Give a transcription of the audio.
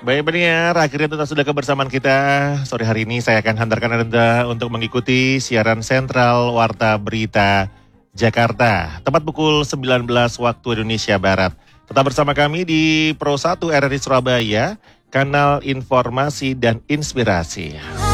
Baik pendengar, akhirnya tetap sudah kebersamaan kita. Sore hari ini saya akan hantarkan Anda untuk mengikuti siaran sentral Warta Berita Jakarta. Tepat pukul 19 waktu Indonesia Barat. Tetap bersama kami di Pro 1 RRI Surabaya, kanal informasi dan inspirasi.